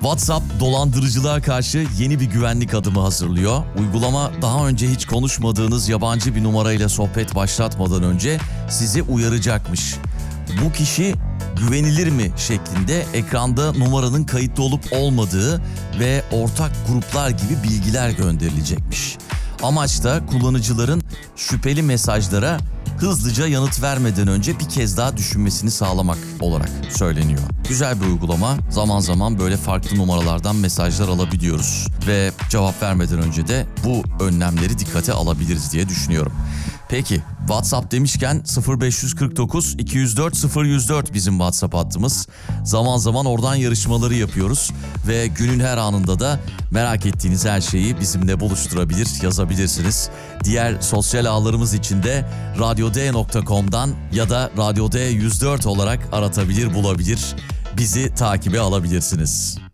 WhatsApp dolandırıcılığa karşı yeni bir güvenlik adımı hazırlıyor. Uygulama daha önce hiç konuşmadığınız yabancı bir numarayla sohbet başlatmadan önce sizi uyaracakmış. Bu kişi güvenilir mi şeklinde ekranda numaranın kayıtlı olup olmadığı ve ortak gruplar gibi bilgiler gönderilecekmiş. Amaç da kullanıcıların şüpheli mesajlara hızlıca yanıt vermeden önce bir kez daha düşünmesini sağlamak olarak söyleniyor. Güzel bir uygulama. Zaman zaman böyle farklı numaralardan mesajlar alabiliyoruz ve cevap vermeden önce de bu önlemleri dikkate alabiliriz diye düşünüyorum. Peki WhatsApp demişken 0549 204 0104 bizim WhatsApp hattımız. Zaman zaman oradan yarışmaları yapıyoruz ve günün her anında da merak ettiğiniz her şeyi bizimle buluşturabilir, yazabilirsiniz. Diğer sosyal ağlarımız için de radyod.com'dan ya da Radyo D 104 olarak aratabilir, bulabilir, bizi takibe alabilirsiniz.